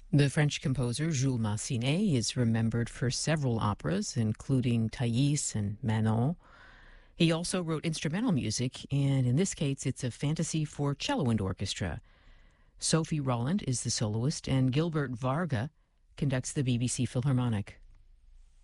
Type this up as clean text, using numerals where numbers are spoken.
The French composer Jules Massenet is remembered for several operas, including Thais and Manon. He also wrote instrumental music, and in this case, it's a fantasy for cello and orchestra. Sophie Rolland is the soloist, and Gilbert Varga conducts the BBC Philharmonic.